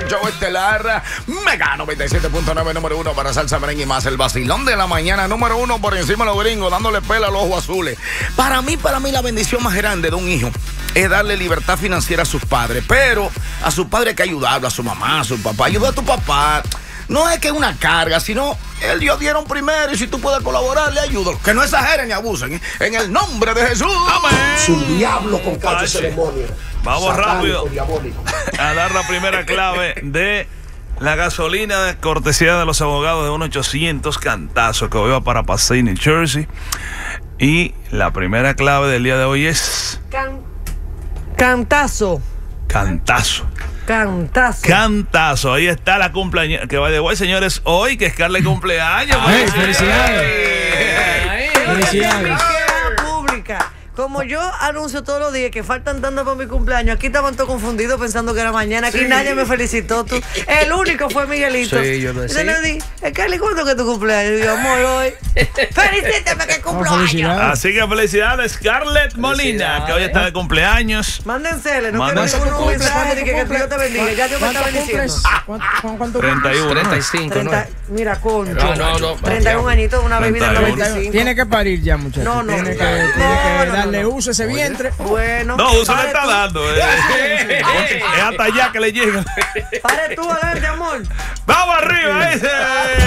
el show estelar Mega 97.9, número 1 para salsa, merengue y más. El vacilón de la mañana, número 1 por encima de los gringos, dándole pela a los ojos azules. Para mí, la bendición más grande de un hijo es darle libertad financiera a sus padres. Pero a sus padres hay que ayudarlo, a su mamá, a su papá. Ayuda a tu papá. No es que es una carga, sino ellos dieron primero y si tú puedes colaborar, le ayudo. Que no exageren ni abusen, ¿eh? En el nombre de Jesús. Amén. Es un diablo con cacho ceremonia. Vamos rápido diabólico. a dar la primera clave de la gasolina de cortesía de los abogados de 1-800 Cantazo, que va para Passaic, New Jersey. Y la primera clave del día de hoy es Cantazo. Cantazo. Cantazo. Cantazo. Ahí está la cumpleaños. Que va de hoy, señores, hoy que Scarlett cumpleaños. ¡Ay, felicidades! ¡Felicidades! Pública. Como yo anuncio todos los días que faltan tanto para mi cumpleaños, aquí estaban todos confundidos pensando que era mañana. Aquí nadie me felicitó. Tú. El único fue Miguelito. Sí, yo lo decía. Entonces le dije, Scarlett, ¿cuándo que es tu cumpleaños? Y yo, amor, hoy. Felicítame que cumplo años. felicidades. Así que felicidades, Scarlett Molina, que hoy está de cumpleaños. Mándensele, no Manden- quiero ningún mensaje de que Dios te bendiga. Ya Dios me está bendiciendo. ¿Cuánto 31. 35, ¿no? 30, mira, concho. No. 31 añitos de una bebida de 31. 95. Tiene que parir ya, muchachos. No, no. Tiene que No, darle no. uso a ese vientre. Bueno. No, usted le pare está tú. dando. Es hasta allá que le llega. Pare tú adelante, amor. Vamos arriba, ese.